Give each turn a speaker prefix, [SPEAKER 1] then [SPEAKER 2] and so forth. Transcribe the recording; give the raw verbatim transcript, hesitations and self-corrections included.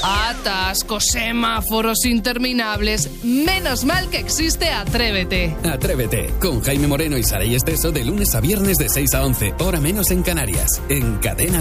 [SPEAKER 1] Atascos, semáforos interminables. Menos mal que existe Atrévete.
[SPEAKER 2] Atrévete, con Jaime Moreno y Saray Esteso de lunes a viernes de seis a once, hora menos en Canarias, en Cadena